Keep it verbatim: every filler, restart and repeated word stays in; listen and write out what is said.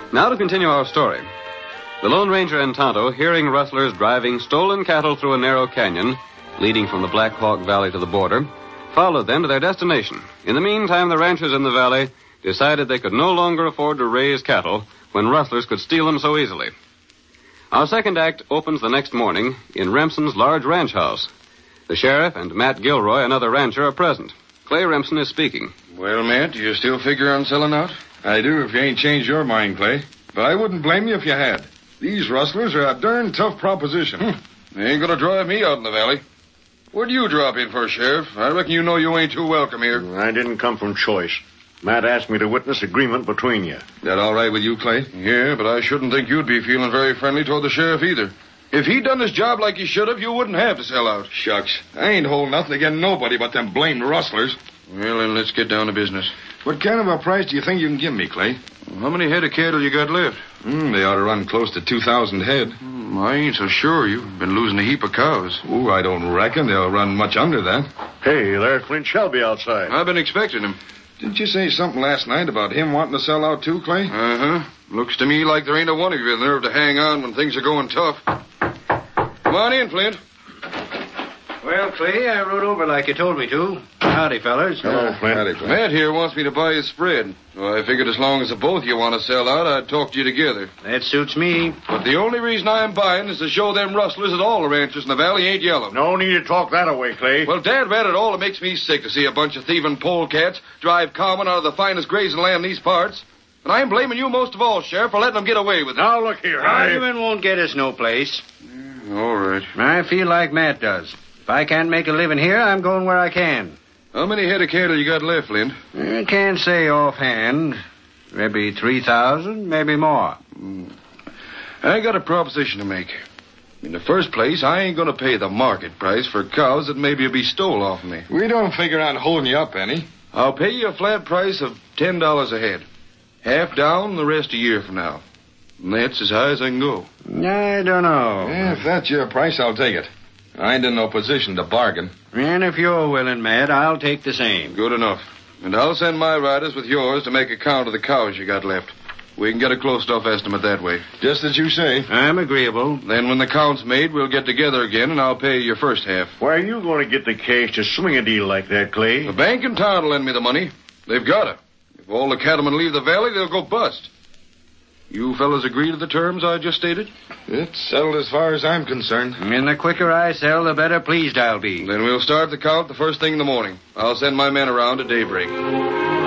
Now to continue our story. The Lone Ranger and Tonto, hearing rustlers driving stolen cattle through a narrow canyon leading from the Black Hawk Valley to the border, followed them to their destination. In the meantime, the ranchers in the valley decided they could no longer afford to raise cattle when rustlers could steal them so easily. Our second act opens the next morning in Remsen's large ranch house. The sheriff and Matt Gilroy, another rancher, are present. Clay Remsen is speaking. Well, Matt, do you still figure on selling out? I do if you ain't changed your mind, Clay. But I wouldn't blame you if you had. These rustlers are a darn tough proposition. Hmm. They ain't gonna drive me out in the valley. Where'd you drop in for, Sheriff? I reckon you know you ain't too welcome here. I didn't come from choice. Matt asked me to witness agreement between you. That all right with you, Clay? Yeah, but I shouldn't think you'd be feeling very friendly toward the sheriff either. If he'd done his job like he should have, you wouldn't have to sell out. Shucks. I ain't holding nothing against nobody but them blamed rustlers. Well, then let's get down to business. What kind of a price do you think you can give me, Clay? How many head of cattle you got left? Mm, they ought to run close to two thousand head. Mm, I ain't so sure. You've been losing a heap of cows. Ooh, I don't reckon they'll run much under that. Hey, there's Flint Shelby outside. I've been expecting him. Didn't you say something last night about him wanting to sell out too, Clay? Uh-huh. Looks to me like there ain't a one of you with nerve to hang on when things are going tough. Come on in, Flint. Well, Clay, I rode over like you told me to. Howdy, fellas. Hello, Flint. Howdy, Clay. Matt here wants me to buy his spread. So I figured as long as the both of you want to sell out, I'd talk to you together. That suits me. But the only reason I'm buying is to show them rustlers that all the ranchers in the valley ain't yellow. No need to talk that away, Clay. Well, Dad read it all. It makes me sick to see a bunch of thieving polecats drive common out of the finest grazing land in these parts. And I'm blaming you most of all, Sheriff, for letting them get away with it. Now, look here. I... Argument won't get us no place. All right. I feel like Matt does. If I can't make a living here, I'm going where I can. How many head of cattle you got left, Flint? I can't say offhand. Maybe three thousand, maybe more. Mm. I got a proposition to make. In the first place, I ain't going to pay the market price for cows that maybe will be stole off me. We don't figure on holding you up any. I'll pay you a flat price of ten dollars a head. Half down the rest a year from now. And that's as high as I can go. I don't know. Yeah, if that's your price, I'll take it. I ain't in no position to bargain. And if you're willing, Matt, I'll take the same. Good enough. And I'll send my riders with yours to make a count of the cows you got left. We can get a close enough estimate that way. Just as you say. I'm agreeable. Then when the count's made, we'll get together again, and I'll pay you your first half. Where are you going to get the cash to swing a deal like that, Clay? The bank in town will lend me the money. They've got it. If all the cattlemen leave the valley, they'll go bust. You fellas agree to the terms I just stated? It's settled as far as I'm concerned. And the quicker I sell, the better pleased I'll be. Then we'll start the count the first thing in the morning. I'll send my men around at daybreak.